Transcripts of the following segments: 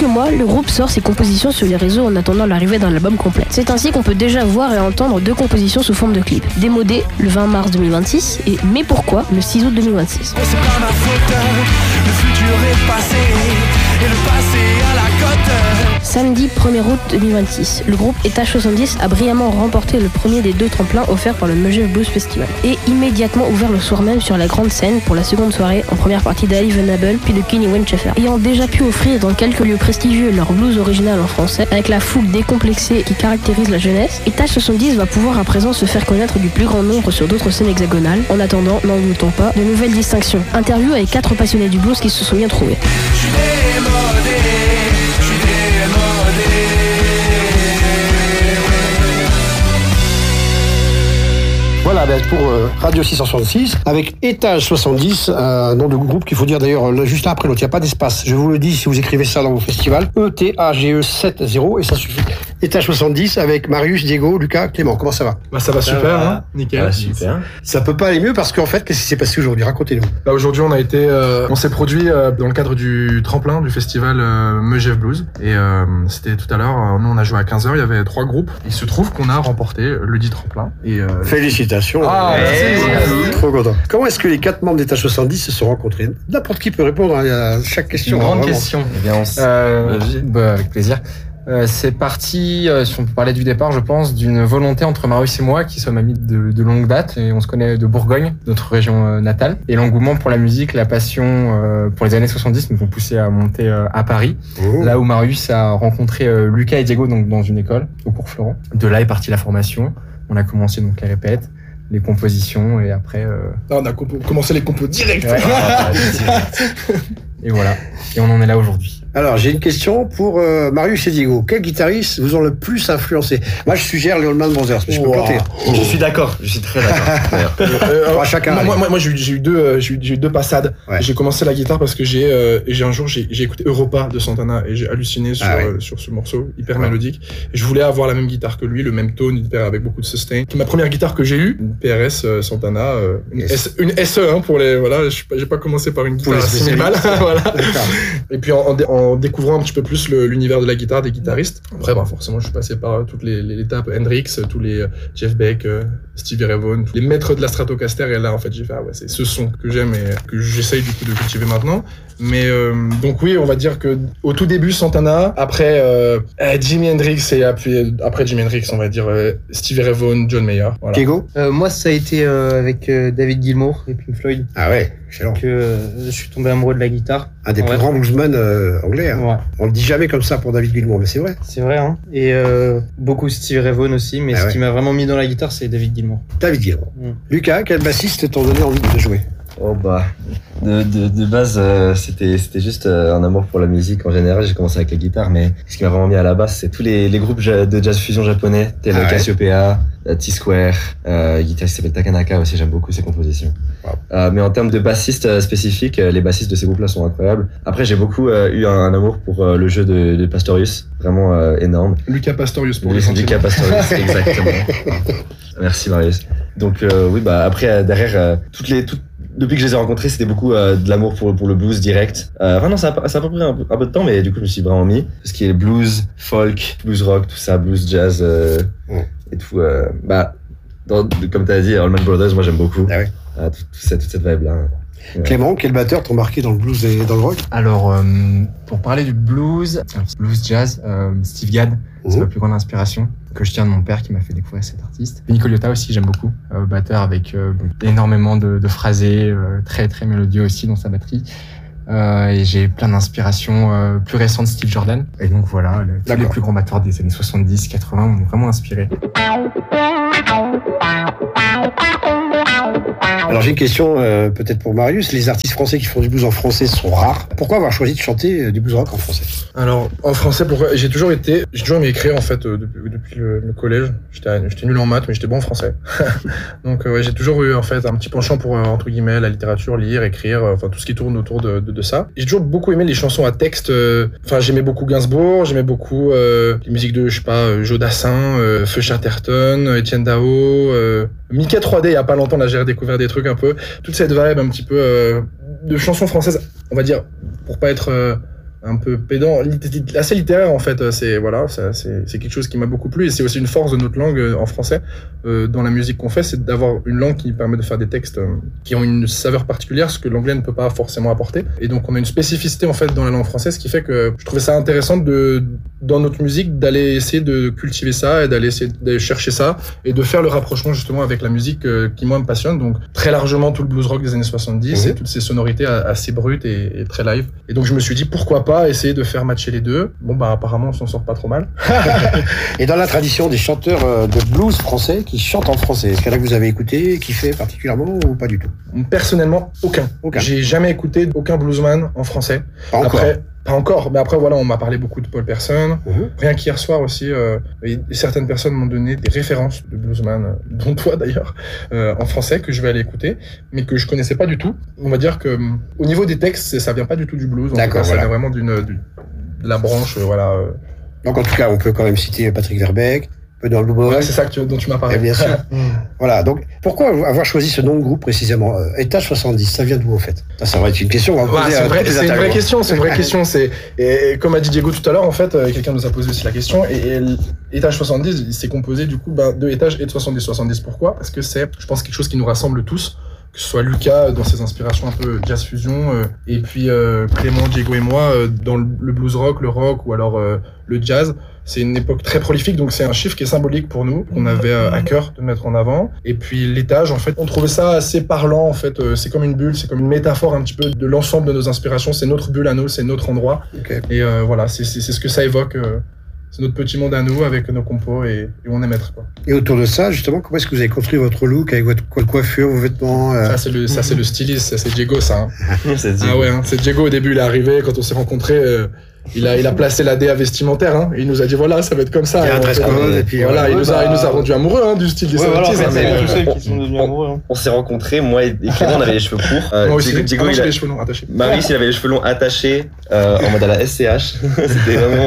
mois, le groupe sort ses compositions sur les réseaux en attendant l'arrivée d'un album complet. C'est ainsi qu'on peut déjà voir et entendre 2 compositions sous forme de clip. Démodé le 20 mars 2026 et Mais pourquoi le 6 août 2026. C'est pas ma faute, le futur est passé et le passé à la cote. Samedi 1er août 2026, le groupe Étage 70 a brillamment remporté le premier des 2 tremplins offerts par le Megève Blues Festival et immédiatement ouvert le soir même sur la grande scène pour la seconde soirée en première partie d'Ali Venable puis de Kenny Wayne Shepherd. Ayant déjà pu offrir dans quelques lieux prestigieux leur blues original en français avec la fougue décomplexée qui caractérise la jeunesse, Étage 70 va pouvoir à présent se faire connaître du plus grand nombre sur d'autres scènes hexagonales. En attendant, n'en doutons pas, de nouvelles distinctions. Interview avec 4 passionnés du blues qui se sont bien trouvés. Voilà, pour Radio 666, avec Étage 70, un nom de groupe qu'il faut dire d'ailleurs juste après l'autre, il n'y a pas d'espace. Je vous le dis si vous écrivez ça dans vos festivals, ETAGE 70, et ça suffit. Étage 70 avec Marius, Diego, Lucas, Clément. Comment ça va? Bah ça va super, hein, nickel. Super. Ça peut pas aller mieux parce qu'en fait, qu'est-ce qui s'est passé aujourd'hui? Racontez-nous. Bah aujourd'hui, on s'est produit dans le cadre du tremplin du festival Megève Blues. Et c'était tout à l'heure, nous on a joué à 15h, il y avait 3 groupes. Il se trouve qu'on a remporté le dit tremplin. Et félicitations. Ah, merci. Trop content. Comment est-ce que les 4 membres d'Étage 70 se sont rencontrés? N'importe qui peut répondre à chaque question. Une grande vraiment. question. Eh bien, avec plaisir. C'est parti, si on peut parler du départ, je pense, d'une volonté entre Marius et moi, qui sommes amis de longue date, et on se connaît de Bourgogne, notre région natale. Et l'engouement pour la musique, la passion pour les années 70 nous ont poussé à monter à Paris, là où Marius a rencontré Lucas et Diego, donc dans une école, au cours Florent. De là est partie la formation. On a commencé donc les répètes, les compositions, et après... on a commencé les compos direct. Ouais, et voilà. Et on en est là aujourd'hui. Alors, j'ai une question pour Marius et Diego. Quel guitariste vous ont le plus influencé? Moi, je suggère les Allman Brothers, mais je peux planter. Je suis d'accord, je suis très d'accord. Chacun. Moi, j'ai eu 2 passades. Ouais. J'ai commencé la guitare parce que un jour j'ai écouté Europa de Santana et j'ai halluciné sur ce morceau hyper mélodique. Et je voulais avoir la même guitare que lui, le même tone, avec beaucoup de sustain. Ma première guitare que j'ai eue, une PRS Santana, une SE, pour les, voilà, j'ai pas commencé par une guitare à 6000 balles. Voilà. Et puis en découvrant un petit peu plus l'univers de la guitare, des guitaristes. Après, forcément, je suis passé par toutes les étapes, Hendrix, tous les Jeff Beck, Stevie Ray Vaughan, tous les maîtres de la Stratocaster. Et là, en fait, j'ai fait, c'est ce son que j'aime et que j'essaye du coup de cultiver maintenant. Mais donc oui, on va dire que au tout début Santana, après Jimi Hendrix et après Jimi Hendrix, on va dire Stevie Ray Vaughan, John Mayer. Voilà. Diego? Moi, ça a été avec David Gilmour et Pink Floyd. Ah ouais, excellent. Que je suis tombé amoureux de la guitare. Un des plus grands bluesmen anglais. Hein. Ouais. On le dit jamais comme ça pour David Gilmour, mais c'est vrai. C'est vrai, hein. Et beaucoup Stevie Ray Vaughan aussi, mais ce qui m'a vraiment mis dans la guitare, c'est David Gilmour. David Gilmour. Lucas, quel bassiste t'ont donné envie de jouer? Oh de base c'était juste un amour pour la musique en général. J'ai commencé avec la guitare, mais ce qui m'a vraiment mis à la base, c'est tous les groupes de jazz fusion japonais, tels Cassiopeia, T-Square, guitariste qui s'appelle Takanaka aussi, j'aime beaucoup ses compositions. Wow. Mais en termes de bassistes spécifiques, les bassistes de ces groupes-là sont incroyables. Après, j'ai beaucoup eu un amour pour le jeu de Pastorius, vraiment énorme. Lucas Pastorius pour Lucas Pastorius, exactement. Merci Marius. Donc après derrière depuis que je les ai rencontrés, c'était beaucoup de l'amour pour le blues direct. Non, ça a pas pris un peu de temps, mais du coup, je me suis vraiment mis. Tout ce qui est blues, folk, blues rock, tout ça, blues jazz et tout. Comme tu as dit, Allman Brothers, moi j'aime beaucoup. Ah ouais. Toute cette vibe-là. Ouais. Clément, quel batteur t'ont marqué dans le blues et dans le rock? Alors, pour parler du blues jazz, Steve Gadd, c'est ma plus grande inspiration, que je tiens de mon père qui m'a fait découvrir cet artiste. Vinnie Colaiuta aussi, j'aime beaucoup, batteur avec énormément de phrasés, très très mélodieux aussi dans sa batterie. Et j'ai plein d'inspirations plus récentes, Steve Jordan. Et donc voilà, tous les plus grands batteurs des années 70, 80 m'ont vraiment inspiré. Alors j'ai une question peut-être pour Marius. Les artistes français qui font du blues en français sont rares. Pourquoi avoir choisi de chanter du blues rock en français? Alors en français, pourquoi? J'ai toujours aimé écrire en fait depuis le collège. J'étais nul en maths, mais j'étais bon en français. Donc j'ai toujours eu en fait un petit penchant pour entre guillemets la littérature, lire, écrire, enfin tout ce qui tourne autour de ça. J'ai toujours beaucoup aimé les chansons à texte. Enfin j'aimais beaucoup Gainsbourg, j'aimais beaucoup les musiques de Joe Dassin, Feu Chatterton, Etienne Dao, Mickey 3D. Il y a pas longtemps là j'ai redécouvert des trucs un peu, toute cette vibe un petit peu de chansons françaises, on va dire, pour pas être un peu pédant, assez littéraire en fait. C'est quelque chose qui m'a beaucoup plu et c'est aussi une force de notre langue en français dans la musique qu'on fait, c'est d'avoir une langue qui permet de faire des textes qui ont une saveur particulière, ce que l'anglais ne peut pas forcément apporter. Et donc on a une spécificité en fait dans la langue française, ce qui fait que je trouvais ça intéressant dans notre musique d'aller essayer de cultiver ça et d'aller essayer de chercher ça et de faire le rapprochement justement avec la musique qui moi me passionne. Donc très largement tout le blues rock des années 70 et toutes ces sonorités assez brutes et très live. Et donc je me suis dit pourquoi pas essayer de faire matcher les deux. Bon bah apparemment on s'en sort pas trop mal. Et dans la tradition des chanteurs de blues français qui chantent en français, est-ce qu'il y en a que vous avez écouté, kiffé particulièrement ou pas du tout? Personnellement, aucun. J'ai jamais écouté aucun bluesman en français. Pas encore, mais après voilà, on m'a parlé beaucoup de Paul Person. Rien qu'hier soir aussi, certaines personnes m'ont donné des références de bluesman, dont toi d'ailleurs, en français, que je vais aller écouter, mais que je connaissais pas du tout. On va dire que au niveau des textes, ça vient pas du tout du blues. D'accord, ça vient vraiment de la branche, voilà. Donc en tout cas, on peut quand même citer Patrick Verbeek, peu dans le blues. Ouais, c'est ça dont tu m'as parlé. Bien sûr. Voilà. Donc pourquoi avoir choisi ce nom de groupe précisément? Étage 70, ça vient d'où en fait? Ça va être une question. C'est une vraie question. C'est une vraie question. Et comme a dit Diego tout à l'heure, en fait, quelqu'un nous a posé aussi la question. Et Étage 70, c'est composé du coup de étage et de 70. 70 pourquoi? Parce que c'est, je pense, quelque chose qui nous rassemble tous. Que ce soit Lucas dans ses inspirations un peu jazz fusion, et puis Clément, Diego et moi dans le blues rock, le rock ou alors le jazz. C'est une époque très prolifique, donc c'est un chiffre qui est symbolique pour nous, qu'on avait à cœur de mettre en avant. Et puis l'étage, en fait, on trouvait ça assez parlant, en fait. C'est comme une bulle, c'est comme une métaphore un petit peu de l'ensemble de nos inspirations. C'est notre bulle à nous, c'est notre endroit. Okay. Et voilà, c'est ce que ça évoque. C'est notre petit monde à nous avec nos compos et on est maître, quoi. Et autour de ça, justement, comment est-ce que vous avez construit votre look avec votre coiffure, vos vêtements Ça, c'est le styliste, ça, c'est Diego, ça. Ah ouais, c'est Diego, au début, il est arrivé, quand on s'est rencontrés, il a placé la DA vestimentaire, hein, et il nous a dit voilà, ça va être comme ça. Et puis voilà, il nous a rendu amoureux, hein, du style des 70s. C'est tous ceux qui sont devenus amoureux. Hein. On s'est rencontrés, moi et Clément, on avait les cheveux courts. Moi aussi. Diego, il avait les cheveux longs attachés. Marius, il avait les cheveux longs attachés, en mode à la SCH. C'était vraiment.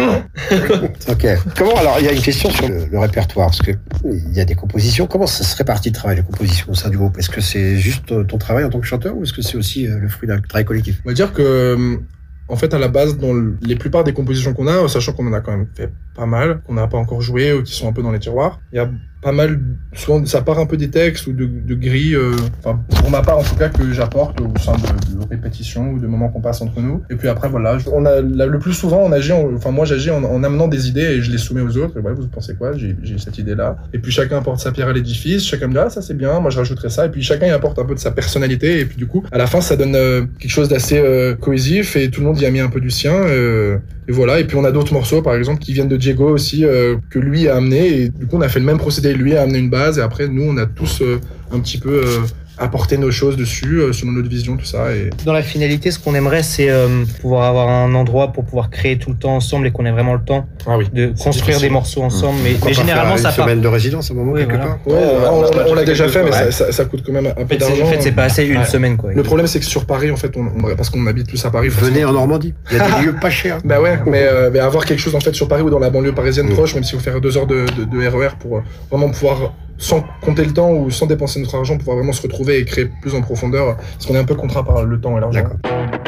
Ok. Comment alors, il y a une question sur le répertoire, parce que il y a des compositions. Comment ça se répartit le travail de composition au sein du groupe? Est-ce que c'est juste ton travail en tant que chanteur ou est-ce que c'est aussi le fruit d'un travail collectif? On va dire que en fait, à la base, dans les plupart des compositions qu'on a, sachant qu'on en a quand même fait pas mal, qu'on n'a pas encore joué ou qui sont un peu dans les tiroirs, il y a pas mal, souvent ça part un peu des textes ou de grilles, pour ma part en tout cas, que j'apporte au sein de répétitions ou de moments qu'on passe entre nous. Et puis après voilà, le plus souvent moi j'agis en amenant des idées et je les soumets aux autres. Et ouais, vous pensez quoi? J'ai cette idée là. Et puis chacun apporte sa pierre à l'édifice, chacun me dit ah ça c'est bien, moi je rajouterai ça. Et puis chacun y apporte un peu de sa personnalité et puis du coup à la fin ça donne quelque chose d'assez cohésif et tout le monde y a mis un peu du sien. Et voilà, et puis on a d'autres morceaux par exemple qui viennent de Diego aussi, que lui a amené, et du coup on a fait le même procédé, lui a amené une base et après nous on a tous un petit peu apporter nos choses dessus, selon notre vision, tout ça. Et... Dans la finalité, ce qu'on aimerait, c'est pouvoir avoir un endroit pour pouvoir créer tout le temps ensemble et qu'on ait vraiment le temps de construire des morceaux ensemble. Mais généralement, ça part. Une semaine de résidence à un moment, quelque part. On l'a déjà fait, mais ça coûte quand même un peu d'argent. En fait, c'est pas assez une semaine, quoi. Le problème, c'est que sur Paris, en fait, parce qu'on habite tous à Paris. Venez en Normandie. Il y a des lieux pas chers. Bah ouais, mais avoir quelque chose, en fait, sur Paris ou dans la banlieue parisienne proche, même si vous faire 2 heures de RER pour vraiment pouvoir, sans compter le temps ou sans dépenser notre argent, pouvoir vraiment se retrouver et créer plus en profondeur, parce qu'on est un peu contraint par le temps et l'argent. D'accord.